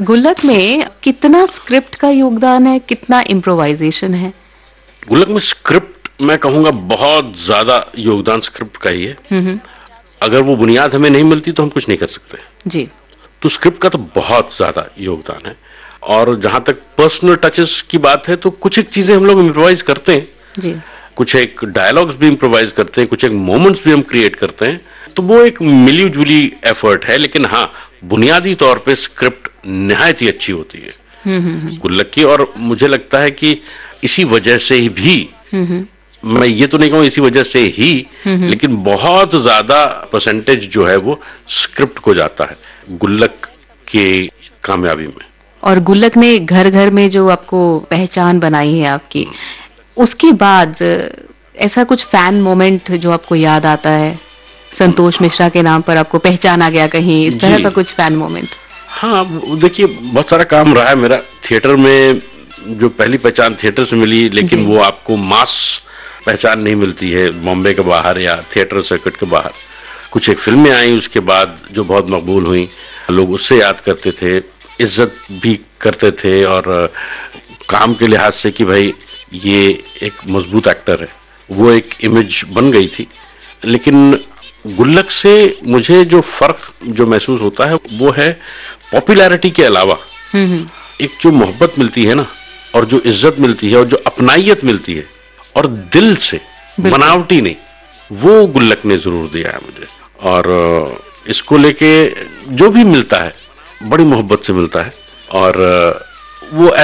गुल्लक में कितना स्क्रिप्ट का योगदान है, कितना इम्प्रोवाइजेशन है? गुल्लक में स्क्रिप्ट मैं कहूंगा बहुत ज्यादा योगदान स्क्रिप्ट का ही है। अगर वो बुनियाद हमें नहीं मिलती तो हम कुछ नहीं कर सकते जी। तो स्क्रिप्ट का तो बहुत ज्यादा योगदान है। और जहां तक पर्सनल टचेस की बात है तो कुछ एक चीजें हम लोग इम्प्रोवाइज करते हैं जी। कुछ एक डायलॉग्स भी इम्प्रोवाइज करते हैं, कुछ एक मोमेंट्स भी हम क्रिएट करते हैं, तो वो एक मिली जुली एफर्ट है। लेकिन हाँ, बुनियादी तौर पे स्क्रिप्ट निहायत ही अच्छी होती है गुल्लक की। और मुझे लगता है कि इसी वजह से ही भी, मैं ये तो नहीं कहूँ इसी वजह से ही, लेकिन बहुत ज्यादा परसेंटेज जो है वो स्क्रिप्ट को जाता है गुल्लक की कामयाबी में। और गुल्लक ने घर घर में जो आपको पहचान बनाई है आपकी, उसके बाद ऐसा कुछ फैन मोमेंट जो आपको याद आता है? संतोष मिश्रा के नाम पर आपको पहचाना गया कहीं, इस तरह का कुछ फैन मोमेंट? हाँ, देखिए बहुत सारा काम रहा है मेरा थिएटर में। जो पहली पहचान थिएटर से मिली, लेकिन वो आपको मास पहचान नहीं मिलती है बॉम्बे के बाहर या थिएटर सर्किट के बाहर। कुछ एक फिल्में आई उसके बाद जो बहुत मकबूल हुई, लोग उससे याद करते थे, इज्जत भी करते थे, और काम के लिहाज से कि भाई ये एक मजबूत एक्टर है, वो एक इमेज बन गई थी। लेकिन गुल्लक से मुझे जो फर्क जो महसूस होता है वो है पॉपुलैरिटी के अलावा एक जो मोहब्बत मिलती है ना, और जो इज्जत मिलती है, और जो अपनाइयत मिलती है, और दिल से, बनावटी नहीं, वो गुल्लक ने जरूर दिया है मुझे। और इसको लेके जो भी मिलता है बड़ी मोहब्बत से मिलता है, और वो